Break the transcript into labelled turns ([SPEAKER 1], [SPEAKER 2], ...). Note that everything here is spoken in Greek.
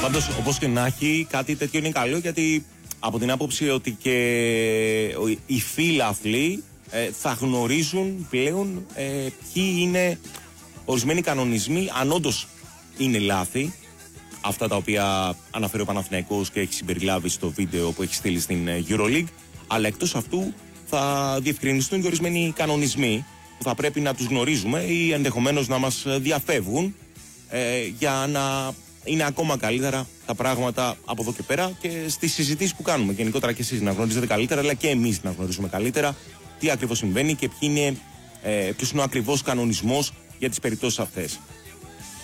[SPEAKER 1] Πάντως, όπως και να έχει, κάτι τέτοιο είναι καλό, γιατί από την άποψη ότι και οι φίλαθλοι θα γνωρίζουν πλέον ποιοι είναι ορισμένοι κανονισμοί, αν όντως είναι λάθη, αυτά τα οποία αναφέρει ο Παναθηναϊκός και έχει συμπεριλάβει στο βίντεο που έχει στείλει στην EuroLeague, αλλά εκτός αυτού θα διευκρινιστούν και ορισμένοι κανονισμοί που θα πρέπει να τους γνωρίζουμε ή ενδεχομένως να μας διαφεύγουν, για να είναι ακόμα καλύτερα τα πράγματα από εδώ και πέρα και στις συζητήσεις που κάνουμε. Γενικότερα και εσείς να γνωρίζετε καλύτερα, αλλά και εμείς να γνωρίζουμε καλύτερα τι ακριβώς συμβαίνει και ποιος είναι ο ακριβώς κανονισμός για τις περιπτώσεις αυτές.